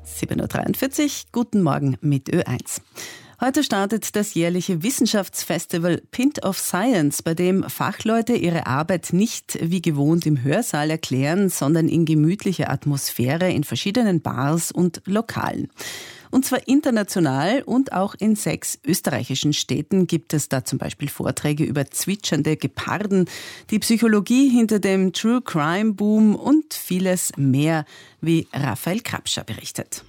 7.43 Uhr, guten Morgen mit Ö1. Heute startet das jährliche Wissenschaftsfestival Pint of Science, bei dem Fachleute ihre Arbeit nicht wie gewohnt im Hörsaal erklären, sondern in gemütlicher Atmosphäre in verschiedenen Bars und Lokalen. Und zwar international und auch in 6 österreichischen Städten gibt es da zum Beispiel Vorträge über zwitschernde Geparden, die Psychologie hinter dem True Crime Boom und vieles mehr, wie Raphael Krapscher berichtet.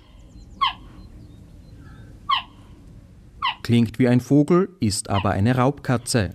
Klingt wie ein Vogel, ist aber eine Raubkatze.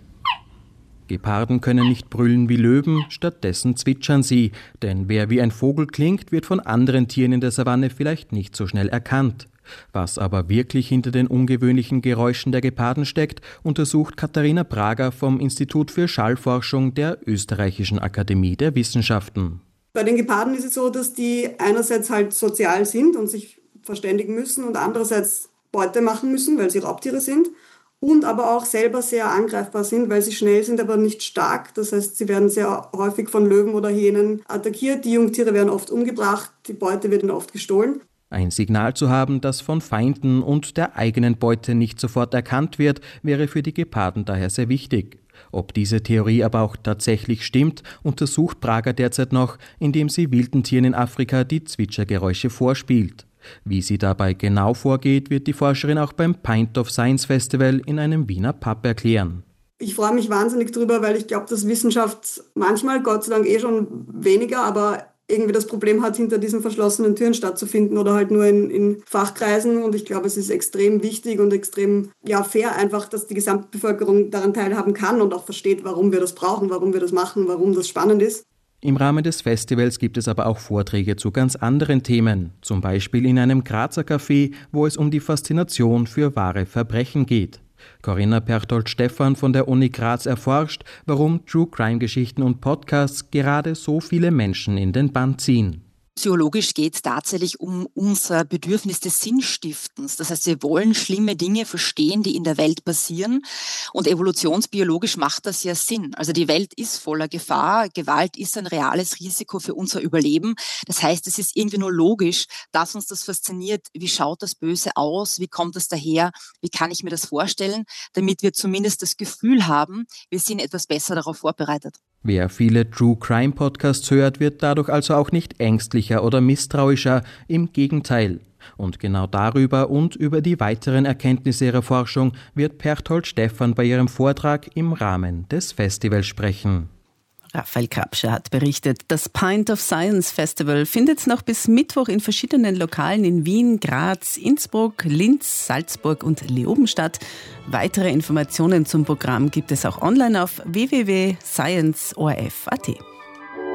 Geparden können nicht brüllen wie Löwen, stattdessen zwitschern sie. Denn wer wie ein Vogel klingt, wird von anderen Tieren in der Savanne vielleicht nicht so schnell erkannt. Was aber wirklich hinter den ungewöhnlichen Geräuschen der Geparden steckt, untersucht Katharina Prager vom Institut für Schallforschung der Österreichischen Akademie der Wissenschaften. Bei den Geparden ist es so, dass die einerseits halt sozial sind und sich verständigen müssen und andererseits Beute machen müssen, weil sie Raubtiere sind und aber auch selber sehr angreifbar sind, weil sie schnell sind, aber nicht stark. Das heißt, sie werden sehr häufig von Löwen oder Hyänen attackiert. Die Jungtiere werden oft umgebracht, die Beute wird ihnen oft gestohlen. Ein Signal zu haben, das von Feinden und der eigenen Beute nicht sofort erkannt wird, wäre für die Geparden daher sehr wichtig. Ob diese Theorie aber auch tatsächlich stimmt, untersucht Prager derzeit noch, indem sie wilden Tieren in Afrika die Zwitschergeräusche vorspielt. Wie sie dabei genau vorgeht, wird die Forscherin auch beim Pint of Science Festival in einem Wiener Pub erklären. Ich freue mich wahnsinnig drüber, weil ich glaube, dass Wissenschaft manchmal, Gott sei Dank schon weniger, aber irgendwie das Problem hat, hinter diesen verschlossenen Türen stattzufinden oder halt nur in Fachkreisen. Und ich glaube, es ist extrem wichtig und extrem fair einfach, dass die Gesamtbevölkerung daran teilhaben kann und auch versteht, warum wir das brauchen, warum wir das machen, warum das spannend ist. Im Rahmen des Festivals gibt es aber auch Vorträge zu ganz anderen Themen, zum Beispiel in einem Grazer Café, wo es um die Faszination für wahre Verbrechen geht. Corinna Perthold-Stephan von der Uni Graz erforscht, warum True-Crime-Geschichten und Podcasts gerade so viele Menschen in den Bann ziehen. Psychologisch geht es tatsächlich um unser Bedürfnis des Sinnstiftens. Das heißt, wir wollen schlimme Dinge verstehen, die in der Welt passieren. Und evolutionsbiologisch macht das ja Sinn. Also die Welt ist voller Gefahr. Gewalt ist ein reales Risiko für unser Überleben. Das heißt, es ist irgendwie nur logisch, dass uns das fasziniert. Wie schaut das Böse aus? Wie kommt es daher? Wie kann ich mir das vorstellen? Damit wir zumindest das Gefühl haben, wir sind etwas besser darauf vorbereitet. Wer viele True-Crime-Podcasts hört, wird dadurch also auch nicht ängstlicher oder misstrauischer, im Gegenteil. Und genau darüber und über die weiteren Erkenntnisse ihrer Forschung wird Perthold-Stephan bei ihrem Vortrag im Rahmen des Festivals sprechen. Raphael Krapscher hat berichtet, das Pint of Science Festival findet noch bis Mittwoch in verschiedenen Lokalen in Wien, Graz, Innsbruck, Linz, Salzburg und Leoben statt. Weitere Informationen zum Programm gibt es auch online auf www.scienceorf.at.